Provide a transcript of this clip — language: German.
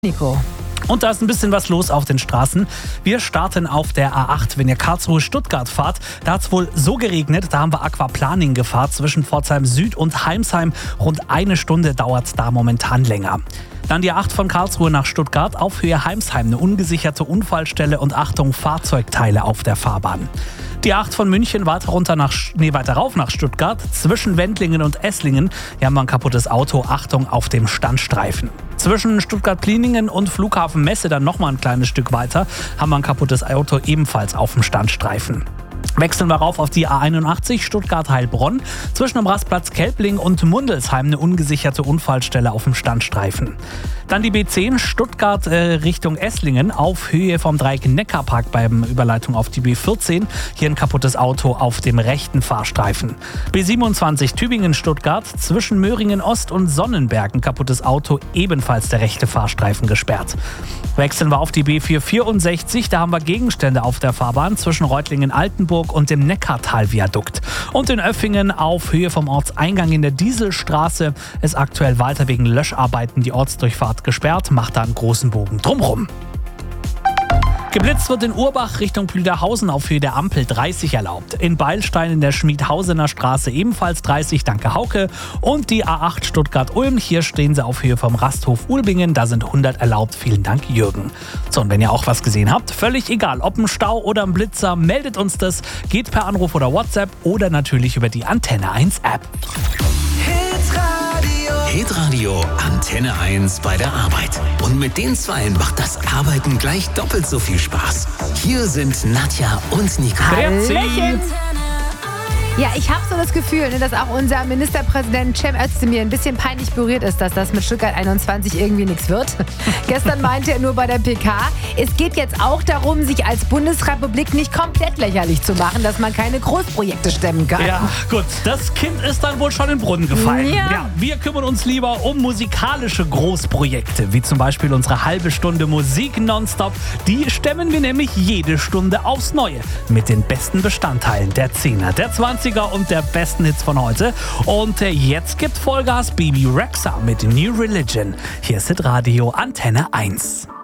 Nico. Und da ist ein bisschen was los auf den Straßen. Wir starten auf der A8. Wenn ihr Karlsruhe-Stuttgart fahrt, da hat es wohl so geregnet, da haben wir Aquaplaning gefahren zwischen Pforzheim Süd und Heimsheim. Rund eine Stunde dauert es da momentan länger. Dann die A8 von Karlsruhe nach Stuttgart auf Höhe Heimsheim. Eine ungesicherte Unfallstelle und Achtung, Fahrzeugteile auf der Fahrbahn. Die A8 von München weiter rauf nach Stuttgart. Zwischen Wendlingen und Esslingen. Hier haben wir ein kaputtes Auto. Achtung auf dem Standstreifen. Zwischen Stuttgart-Pliningen und Flughafen Messe dann nochmal ein kleines Stück weiter. Haben wir ein kaputtes Auto ebenfalls auf dem Standstreifen. Wechseln wir rauf auf die A81 Stuttgart-Heilbronn. Zwischen dem Rastplatz Kelbling und Mundelsheim eine ungesicherte Unfallstelle auf dem Standstreifen. Dann die B10 Stuttgart Richtung Esslingen auf Höhe vom Dreieck Neckarpark beim Überleitung auf die B14. Hier ein kaputtes Auto auf dem rechten Fahrstreifen. B27 Tübingen-Stuttgart zwischen Möhringen Ost und Sonnenberg ein kaputtes Auto, ebenfalls der rechte Fahrstreifen gesperrt. Wechseln wir auf die B464, da haben wir Gegenstände auf der Fahrbahn zwischen Reutlingen-Altenburg und dem Neckartal-Viadukt. Und in Öffingen auf Höhe vom Ortseingang in der Dieselstraße ist aktuell weiter wegen Löscharbeiten die Ortsdurchfahrt gesperrt, macht da einen großen Bogen drumrum. Geblitzt wird in Urbach Richtung Plüderhausen auf Höhe der Ampel 30 erlaubt. In Beilstein in der Schmiedhausener Straße ebenfalls 30, danke Hauke. Und die A8 Stuttgart-Ulm, hier stehen sie auf Höhe vom Rasthof Ulbingen, da sind 100 erlaubt, vielen Dank Jürgen. So, und wenn ihr auch was gesehen habt, völlig egal, ob ein Stau oder ein Blitzer, meldet uns das, geht per Anruf oder WhatsApp oder natürlich über die Antenne 1 App. Hitradio Antenne 1 bei der Arbeit. Und mit den Zweien macht das Arbeiten gleich doppelt so viel Spaß. Hier sind Nadja und Nico. Hallöchen. Ja, ich habe so das Gefühl, dass auch unser Ministerpräsident Cem Özdemir ein bisschen peinlich berührt ist, dass das mit Stuttgart 21 irgendwie nichts wird. Gestern meinte er nur bei der PK, es geht jetzt auch darum, sich als Bundesrepublik nicht komplett lächerlich zu machen, dass man keine Großprojekte stemmen kann. Ja, gut, das Kind ist dann wohl schon in den Brunnen gefallen. Ja. Wir kümmern uns lieber um musikalische Großprojekte, wie zum Beispiel unsere halbe Stunde Musik nonstop. Die stemmen wir nämlich jede Stunde aufs Neue mit den besten Bestandteilen der 10er, der 20er und der besten Hits von heute. Und jetzt gibt Vollgas Bibi Rexha mit New Religion. Hier ist Hitradio Antenne 1.